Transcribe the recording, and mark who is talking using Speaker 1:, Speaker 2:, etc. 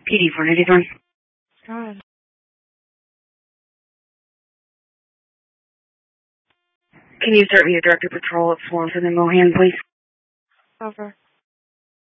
Speaker 1: PD 493.
Speaker 2: God.
Speaker 1: Can you start me a director patrol at Swanson and Mohan, please?
Speaker 2: Over.